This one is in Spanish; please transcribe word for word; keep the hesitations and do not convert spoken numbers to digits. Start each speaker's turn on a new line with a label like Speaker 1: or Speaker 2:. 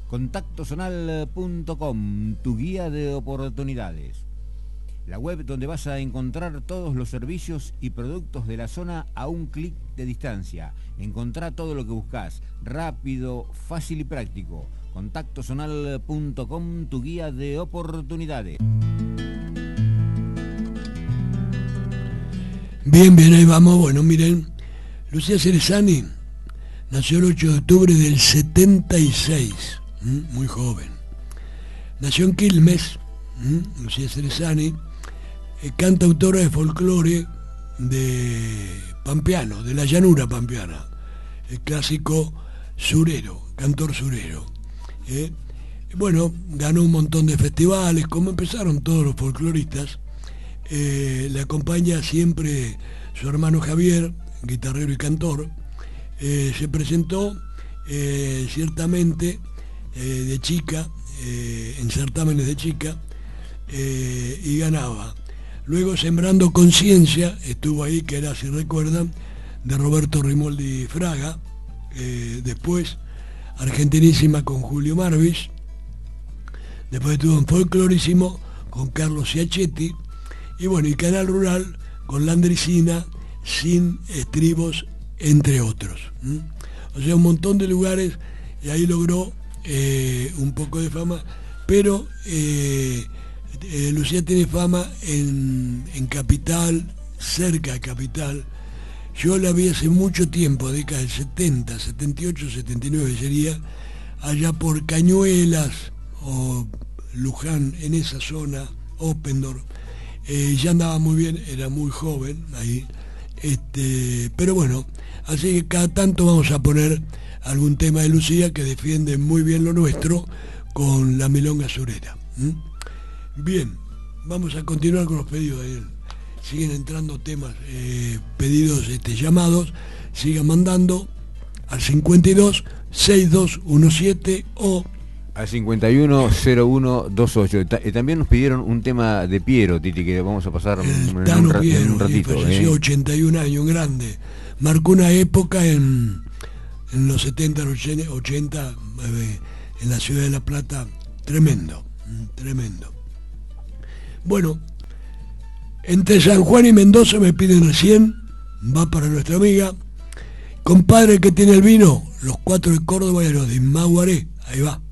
Speaker 1: Contacto Zonal punto com, tu guía de oportunidades. La web donde vas a encontrar todos los servicios y productos de la zona a un clic de distancia. Encontrá todo lo que buscas, rápido, fácil y práctico. Contacto Zonal punto com, tu guía de oportunidades.
Speaker 2: Bien, bien, ahí vamos. Bueno, miren, Lucía Cerezani nació el ocho de octubre del setenta y seis, ¿m? Muy joven. Nació en Quilmes, ¿m? Lucía Cerezani, eh, cantautora de folclore de pampeano, de la llanura pampeana, el clásico surero, cantor surero. ¿eh? Bueno, ganó un montón de festivales, como empezaron todos los folcloristas. Eh, le acompaña siempre su hermano Javier, guitarrero y cantor. Eh, se presentó eh, ciertamente eh, de chica, eh, en certámenes de chica, eh, y ganaba. Luego Sembrando Conciencia, estuvo ahí, que era, si recuerdan, de Roberto Rimoldi Fraga. Eh, después Argentinísima con Julio Marvis. Después estuvo en Folclorísimo con Carlos Ciachetti. Y bueno, y Canal Rural con Landricina, Sin Estribos, entre otros. ¿Mm? O sea, un montón de lugares, y ahí logró eh, un poco de fama, pero eh, eh, Lucía tiene fama en, en Capital, cerca de Capital. Yo la vi hace mucho tiempo, década del setenta, setenta y ocho, setenta y nueve sería, allá por Cañuelas o Luján, en esa zona, Oppendorf. Eh, ya andaba muy bien, era muy joven ahí, este, pero bueno, así que cada tanto vamos a poner algún tema de Lucía, que defiende muy bien lo nuestro con la milonga surera. ¿Mm? Bien, vamos a continuar con los pedidos, Daniel. Siguen entrando temas, eh, pedidos, este, llamados, sigan mandando al cincuenta y dos, sesenta y dos diecisiete o
Speaker 1: al cincuenta y uno, cero uno, veintiocho. Ta- también nos pidieron un tema de Piero, Titi, que vamos a pasar en,
Speaker 2: el Tano
Speaker 1: un, ra-
Speaker 2: Piero,
Speaker 1: en un ratito.
Speaker 2: falleció
Speaker 1: eh.
Speaker 2: ochenta y un años, grande. Marcó una época en, en los setenta, ochenta, eh, en la ciudad de La Plata, tremendo, tremendo. Bueno, entre San Juan y Mendoza me piden recién, va para nuestra amiga, compadre que tiene el vino, los cuatro de Córdoba y los de Maguaré, ahí va.